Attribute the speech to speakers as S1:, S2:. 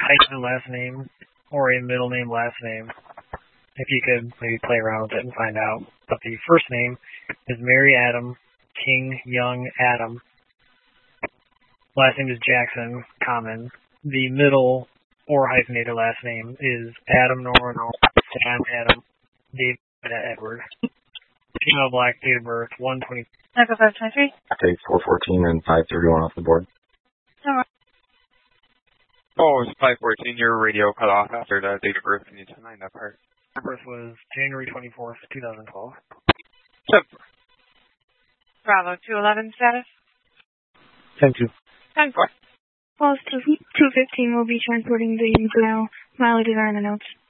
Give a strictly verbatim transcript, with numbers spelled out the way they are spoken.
S1: hyphen last name or a middle name last name. If you could maybe play around with it and find out. But the first name is Mary Adam King Young Adam. Last name is Jackson, common. The middle or hyphenated last name is Adam Nora Nora Sam Adam David Edward. Female black, date of birth one twenty.
S2: Echo five twenty-three.
S3: Take four fourteen and five thirty-one off the board.
S2: All right.
S4: Oh, it's five fourteen. Your radio cut off after the date of birth. Can you tell me that part?
S1: Birth was January twenty-fourth, twenty twelve.
S4: Yep.
S2: Bravo two eleven status.
S3: ten two.
S2: ten four.
S5: Pulse two fifteen will be transporting the now mileages are in the notes.